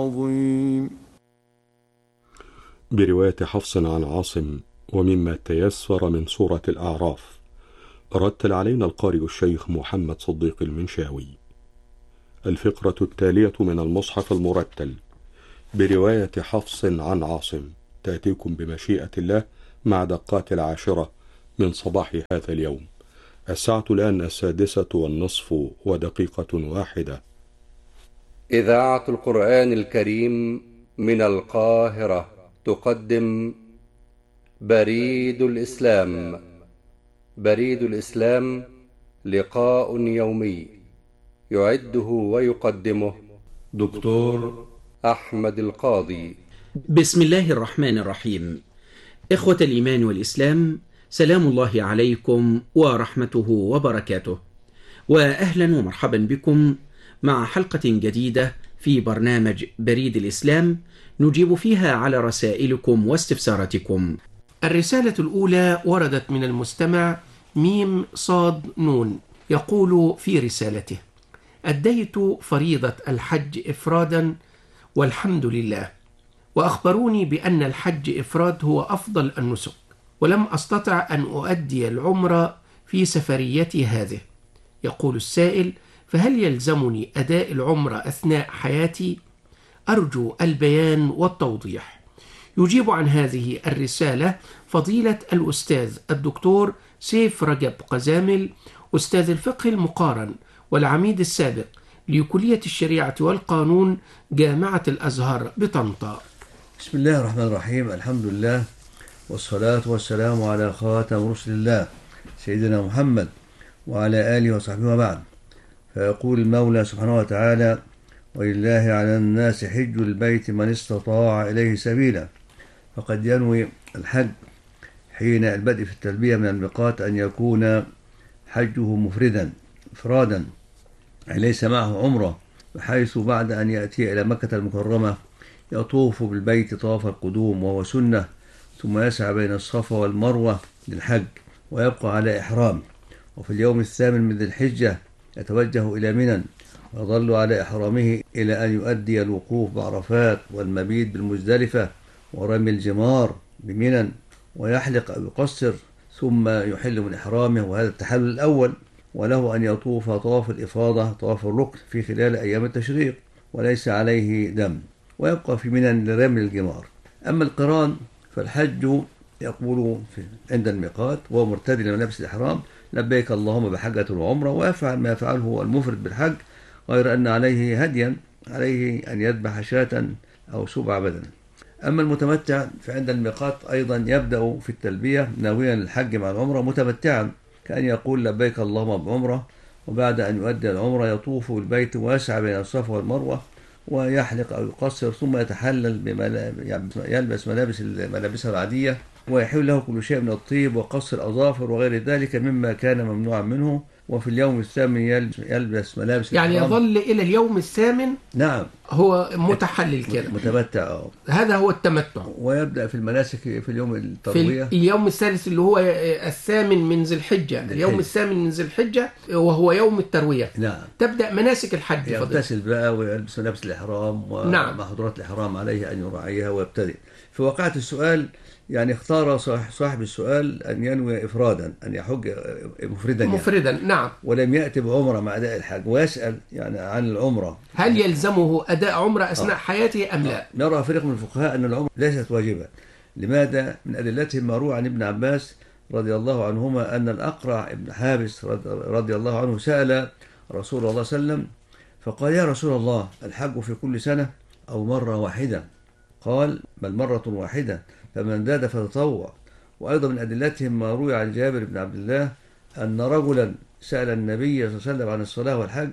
عظيم. برواية حفص عن عاصم ومما تيسر من سورة الأعراف. رتل علينا القارئ الشيخ محمد صديق المنشاوي. الفقرة التالية من المصحف المرتل برواية حفص عن عاصم تأتيكم بمشيئة الله مع دقات 10 من صباح هذا اليوم. الساعة الآن 6:01 إذاعة القرآن الكريم من القاهرة تقدم بريد الإسلام. بريد الإسلام لقاء يومي يعده ويقدمه دكتور أحمد القاضي. بسم الله الرحمن الرحيم. إخوة الإيمان والإسلام، سلام الله عليكم ورحمته وبركاته، وأهلا ومرحبا بكم مع حلقة جديدة في برنامج بريد الإسلام نجيب فيها على رسائلكم واستفساراتكم. الرسالة الأولى وردت من المستمع ميم صاد نون، يقول في رسالته: أديت فريضة الحج إفرادا والحمد لله، وأخبروني بأن الحج إفراد هو أفضل النسك، ولم أستطع أن أؤدي العمرة في سفريتي هذه. يقول السائل: فهل يلزمني أداء العمرة أثناء حياتي؟ أرجو البيان والتوضيح. يجيب عن هذه الرسالة فضيلة الأستاذ الدكتور سيف رجب قزامل، أستاذ الفقه المقارن والعميد السابق لكلية الشريعة والقانون جامعة الأزهر بطنطا. بسم الله الرحمن الرحيم. الحمد لله والصلاة والسلام على خاتم رسل الله سيدنا محمد وعلى آله وصحبه وبعد. فيقول المولى سبحانه وتعالى: ولله على الناس حج البيت من استطاع إليه سبيلا. فقد ينوي الحج حين البدء في التلبية من الميقات أن يكون حجه مفردا إفرادا، ليس معه عمرة، بحيث بعد أن يأتي إلى مكة المكرمة يطوف بالبيت طواف القدوم وهو سنة، ثم يسعى بين الصفا والمروة للحج ويبقى على إحرام. وفي اليوم الثامن من ذي الحجة يتوجه إلى منى ويظل على إحرامه إلى أن يؤدي الوقوف بعرفات والمبيت بالمزدلفة ورمي الجمار بمنى، ويحلق أو يقصر ثم يحل من إحرامه، وهذا التحلل الأول. وله أن يطوف طواف الإفاضة طواف الركن في خلال أيام التشريق وليس عليه دم، ويبقى في منى لرمي الجمار. أما القران فالحج يقول عند الميقات وهو مرتدي لملابس الإحرام: لبيك اللهم بحجة وعمرة، ويفعل ما يفعله المفرد بالحج، غير أن عليه هديا، عليه أن يذبح شاة أو سبع بدنا. أما المتمتع فعند الميقات أيضا يبدأ في التلبية ناويا الحج مع العمرة متمتعا، كأن يقول لبيك اللهم بعمرة، وبعد أن يؤدي العمرة يطوف بالبيت ويسعى بين الصفا والمروة ويحلق أو يقصر، ثم يتحلل يلبس ملابسه العادية، ويحل له كل شيء من الطيب وقص الأظافر وغير ذلك مما كان ممنوعا منه. وفي اليوم الثامن يلبس ملابس يعني الإحرام. يظل إلى اليوم الثامن نعم، هو متحلل كده، متمتع. هذا هو التمتع. ويبدأ في المناسك في اليوم التروية في اليوم الثالث اللي هو الثامن من ذي الحجة، اليوم الثامن من ذي الحجة وهو يوم التروية. نعم، تبدأ مناسك الحج. يغتسل بقى ويلبس ملابس الإحرام ومحظورات الإحرام عليه أن يراعيها ويبتدئ. في واقعة السؤال يعني اختار صاحب السؤال أن ينوي إفرادا، أن يحج مفردا يعني. نعم. ولم يأتي بعمرة مع أداء الحج، ويسأل يعني عن العمرة هل يلزمه أداء عمرة أثناء حياته أم لا؟ نرى فريق من الفقهاء أن العمرة ليست واجبة. لماذا؟ من أدلتهم ما روى عن ابن عباس رضي الله عنهما أن الأقرع ابن حابس رضي الله عنه سأل رسول الله صلى الله عليه وسلم فقال: يا رسول الله، الحج في كل سنة أو مرة واحدة؟ قال: بل مرة واحدة، فمن زاد فتطوع. وأيضا من أدلتهم ما روي عن جابر بن عبد الله أن رجلا سأل النبي صلى الله عليه وسلم عن الصلاة والحج: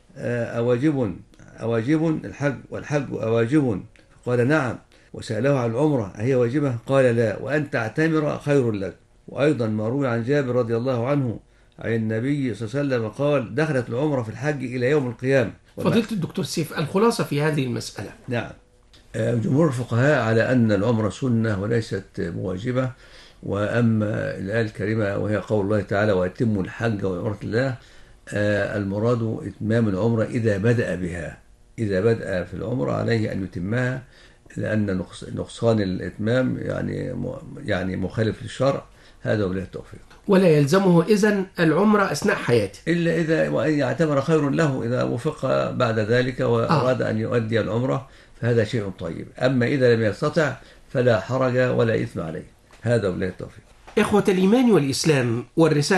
أواجب الحج والحج أواجب؟ فقال: نعم. وسأله عن العمرة: أهي واجبة؟ قال: لا، وأن تعتمر خير لك. وأيضا ما روي عن جابر رضي الله عنه عن النبي صلى الله عليه وسلم قال: دخلت العمرة في الحج إلى يوم القيامة. فضيلة الدكتور سيف، الخلاصة في هذه المسألة. نعم، جمهور الفقهاء على أن العمرة سنة وليست مواجبة. وأما الآية الكريمة وهي قول الله تعالى: وأتموا الحج والعمرة لله، المراد إتمام العمرة إذا بدأ بها، إذا بدأ في العمرة عليه أن يتمها، لأن نقصان الإتمام يعني مخالف للشرع. هذا وبالله التوفيق. ولا يلزمه إذن العمرة أثناء حياته إلا إذا وإن يعتبر خير له، إذا وفق بعد ذلك وأراد أن يؤدي العمرة فهذا شيء طيب. أما إذا لم يستطع فلا حرج ولا إثم عليه. هذا وبالله التوفيق. إخوة الإيمان والإسلام، والرسالة